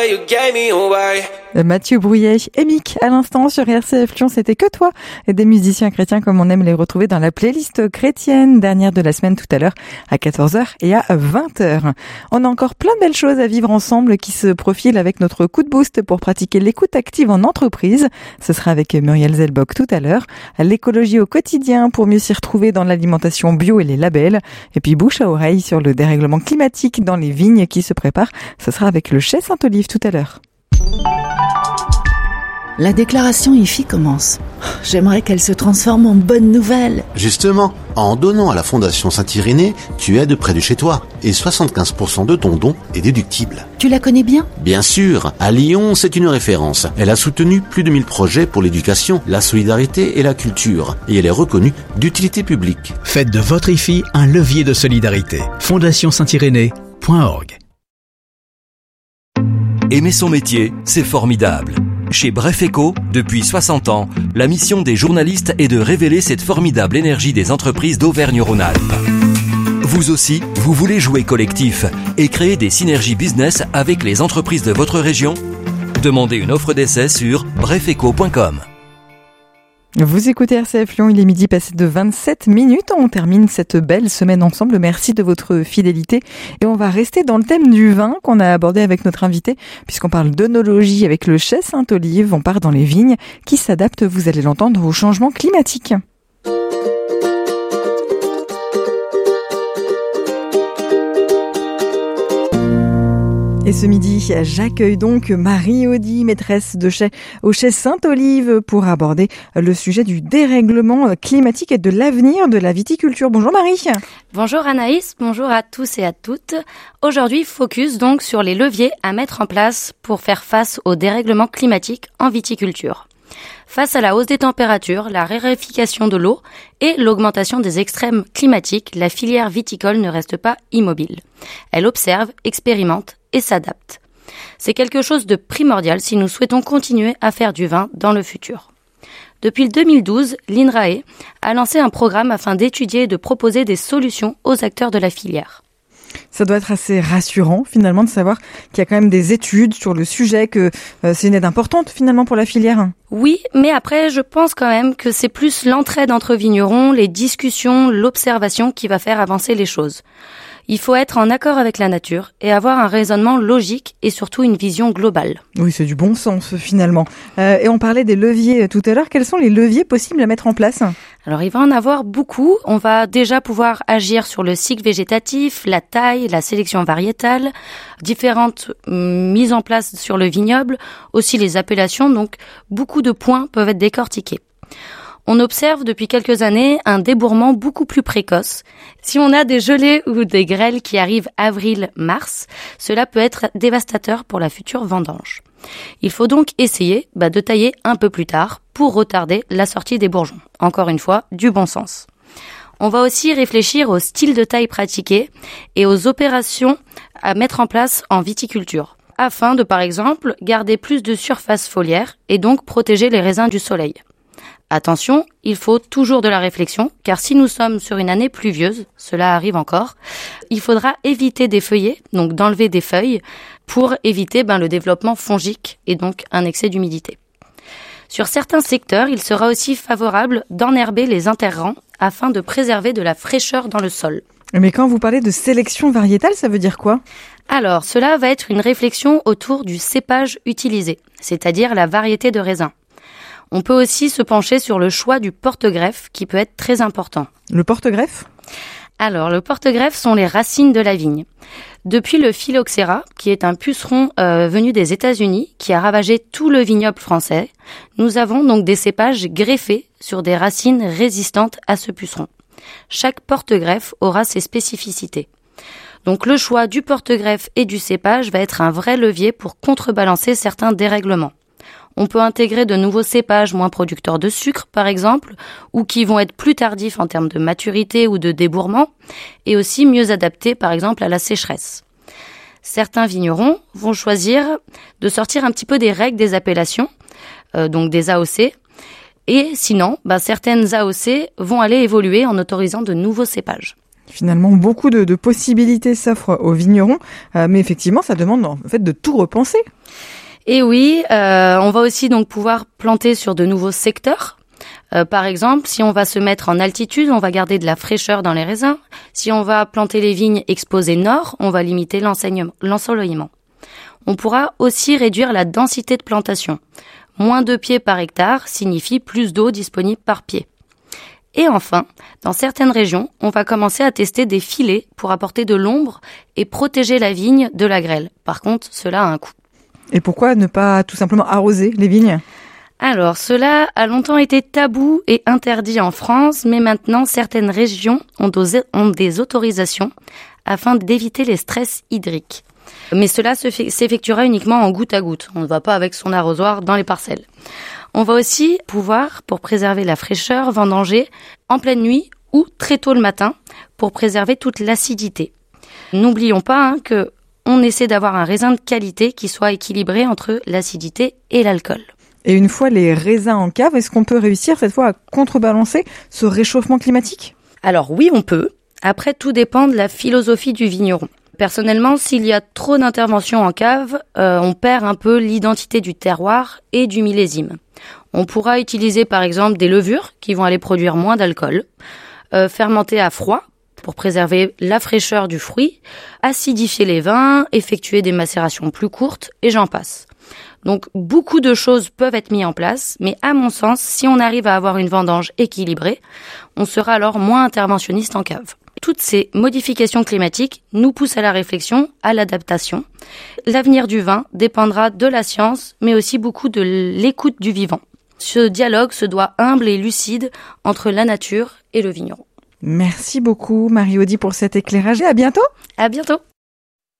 Mathieu Brouillet et Mick à l'instant sur RCF Lyon, c'était Que Toi, et des musiciens chrétiens comme on aime les retrouver dans la playlist chrétienne, dernière de la semaine tout à l'heure à 14h et à 20h. On a encore plein de belles choses à vivre ensemble qui se profilent avec notre coup de boost pour pratiquer l'écoute active en entreprise. Ce sera avec Muriel Zelbock tout à l'heure. L'écologie au quotidien pour mieux s'y retrouver dans l'alimentation bio et les labels. Et puis bouche à oreille sur le dérèglement climatique dans les vignes qui se préparent. Ce sera avec le chai Saint-Olive tout à l'heure. La déclaration IFI commence. J'aimerais qu'elle se transforme en bonne nouvelle. Justement, en donnant à la Fondation Saint-Irénée, tu aides près de chez toi et 75% de ton don est déductible. Tu la connais bien ? Bien sûr, à Lyon, c'est une référence. Elle a soutenu plus de 1000 projets pour l'éducation, la solidarité et la culture. Et elle est reconnue d'utilité publique. Faites de votre IFI un levier de solidarité. FondationSaintIrénée.org. Aimer son métier, c'est formidable. Chez Bref Éco, depuis 60 ans, la mission des journalistes est de révéler cette formidable énergie des entreprises d'Auvergne-Rhône-Alpes. Vous aussi, vous voulez jouer collectif et créer des synergies business avec les entreprises de votre région ? Demandez une offre d'essai sur brefeco.com. Vous écoutez RCF Lyon, il est midi passé de 27 minutes. On termine cette belle semaine ensemble. Merci de votre fidélité. Et on va rester dans le thème du vin qu'on a abordé avec notre invité, puisqu'on parle d'œnologie avec le chai Saint-Olive. On part dans les vignes qui s'adaptent, vous allez l'entendre, aux changements climatiques. Et ce midi, j'accueille donc Marie Audy, maîtresse de chai au chai Saint-Olive, pour aborder le sujet du dérèglement climatique et de l'avenir de la viticulture. Bonjour Marie. Bonjour Anaïs, bonjour à tous et à toutes. Aujourd'hui, focus donc sur les leviers à mettre en place pour faire face au dérèglement climatique en viticulture. Face à la hausse des températures, la raréfaction de l'eau et l'augmentation des extrêmes climatiques, la filière viticole ne reste pas immobile. Elle observe, expérimente et s'adapte. C'est quelque chose de primordial si nous souhaitons continuer à faire du vin dans le futur. Depuis 2012, l'INRAE a lancé un programme afin d'étudier et de proposer des solutions aux acteurs de la filière. Ça doit être assez rassurant finalement de savoir qu'il y a quand même des études sur le sujet, que c'est une aide importante finalement pour la filière. Oui, mais après je pense quand même que c'est plus l'entraide entre vignerons, les discussions, l'observation qui va faire avancer les choses. Il faut être en accord avec la nature et avoir un raisonnement logique et surtout une vision globale. Oui, c'est du bon sens finalement. Et on parlait des leviers tout à l'heure. Quels sont les leviers possibles à mettre en place ? Alors il va en avoir beaucoup. On va déjà pouvoir agir sur le cycle végétatif, la taille, la sélection variétale, différentes mises en place sur le vignoble, aussi les appellations. Donc beaucoup de points peuvent être décortiqués. On observe depuis quelques années un débourrement beaucoup plus précoce. Si on a des gelées ou des grêles qui arrivent avril-mars, cela peut être dévastateur pour la future vendange. Il faut donc essayer de tailler un peu plus tard pour retarder la sortie des bourgeons. Encore une fois, du bon sens. On va aussi réfléchir au style de taille pratiqué et aux opérations à mettre en place en viticulture, afin de, par exemple, garder plus de surface foliaire et donc protéger les raisins du soleil. Attention, il faut toujours de la réflexion, car si nous sommes sur une année pluvieuse, cela arrive encore, il faudra éviter d'effeuiller, donc d'enlever des feuilles, pour éviter le développement fongique et donc un excès d'humidité. Sur certains secteurs, il sera aussi favorable d'enherber les interrants afin de préserver de la fraîcheur dans le sol. Mais quand vous parlez de sélection variétale, ça veut dire quoi ? Alors, cela va être une réflexion autour du cépage utilisé, c'est-à-dire la variété de raisin. On peut aussi se pencher sur le choix du porte-greffe qui peut être très important. Le porte-greffe ? Alors, le porte-greffe sont les racines de la vigne. Depuis le phylloxéra, qui est un puceron venu des États-Unis, qui a ravagé tout le vignoble français, nous avons donc des cépages greffés sur des racines résistantes à ce puceron. Chaque porte-greffe aura ses spécificités. Donc le choix du porte-greffe et du cépage va être un vrai levier pour contrebalancer certains dérèglements. On peut intégrer de nouveaux cépages moins producteurs de sucre, par exemple, ou qui vont être plus tardifs en termes de maturité ou de débourrement, et aussi mieux adaptés, par exemple, à la sécheresse. Certains vignerons vont choisir de sortir un petit peu des règles des appellations, donc des AOC, et sinon, certaines AOC vont aller évoluer en autorisant de nouveaux cépages. Finalement, beaucoup de possibilités s'offrent aux vignerons, mais effectivement, ça demande en fait de tout repenser. Et oui, on va aussi donc pouvoir planter sur de nouveaux secteurs. Par exemple, si on va se mettre en altitude, on va garder de la fraîcheur dans les raisins. Si on va planter les vignes exposées nord, on va limiter l'ensoleillement. On pourra aussi réduire la densité de plantation. Moins de pieds par hectare signifie plus d'eau disponible par pied. Et enfin, dans certaines régions, on va commencer à tester des filets pour apporter de l'ombre et protéger la vigne de la grêle. Par contre, cela a un coût. Et pourquoi ne pas tout simplement arroser les vignes ? Alors, cela a longtemps été tabou et interdit en France, mais maintenant, certaines régions ont des autorisations afin d'éviter les stress hydriques. Mais cela s'effectuera uniquement en goutte à goutte. On ne va pas avec son arrosoir dans les parcelles. On va aussi pouvoir, pour préserver la fraîcheur, vendanger en pleine nuit ou très tôt le matin pour préserver toute l'acidité. N'oublions pas que on essaie d'avoir un raisin de qualité qui soit équilibré entre l'acidité et l'alcool. Et une fois les raisins en cave, est-ce qu'on peut réussir cette fois à contrebalancer ce réchauffement climatique ? Alors oui, on peut. Après, tout dépend de la philosophie du vigneron. Personnellement, s'il y a trop d'interventions en cave, on perd un peu l'identité du terroir et du millésime. On pourra utiliser par exemple des levures qui vont aller produire moins d'alcool, fermenter à froid pour préserver la fraîcheur du fruit, acidifier les vins, effectuer des macérations plus courtes et j'en passe. Donc beaucoup de choses peuvent être mises en place, mais à mon sens, si on arrive à avoir une vendange équilibrée, on sera alors moins interventionniste en cave. Toutes ces modifications climatiques nous poussent à la réflexion, à l'adaptation. L'avenir du vin dépendra de la science, mais aussi beaucoup de l'écoute du vivant. Ce dialogue se doit humble et lucide entre la nature et le vigneron. Merci beaucoup Marie-Audie pour cet éclairage et à bientôt. À bientôt.